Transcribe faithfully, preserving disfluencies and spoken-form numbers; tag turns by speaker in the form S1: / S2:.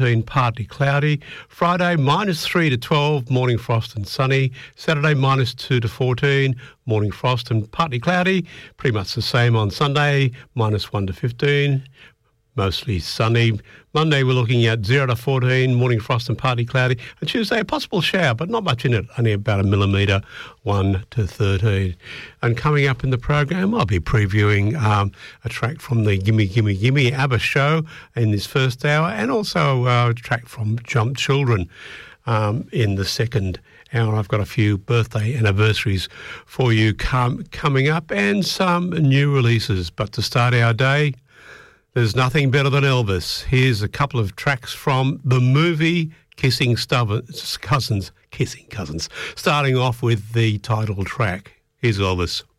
S1: partly cloudy. Friday, minus three to twelve, morning frost and sunny. Saturday, minus two to fourteen, morning frost and partly cloudy. Pretty much the same on Sunday, minus one to fifteen, mostly sunny. Monday, we're looking at zero to fourteen, morning frost and partly cloudy. And Tuesday, a possible shower, but not much in it, only about a millimetre, one to thirteen. And coming up in the program, I'll be previewing um, a track from the Gimme Gimme Gimme ABBA show in this first hour, and also uh, a track from Jump Children um, in the second hour. I've got a few birthday anniversaries for you com- coming up, and some new releases. But to start our day, there's nothing better than Elvis. Here's a couple of tracks from the movie Kissing Stubborn, Cousins, Kissing Cousins, starting off with the title track. Here's Elvis.